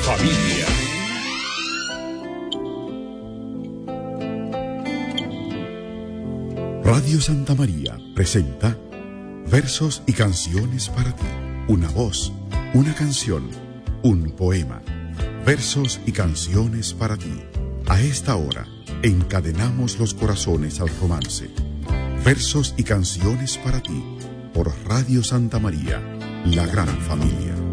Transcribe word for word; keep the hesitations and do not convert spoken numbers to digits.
familia. Radio Santa María presenta Versos y canciones para ti. Una voz, una canción, un poema. Versos y canciones para ti. A esta hora, encadenamos los corazones al romance. Versos y canciones para ti. Por Radio Santa María, la gran familia.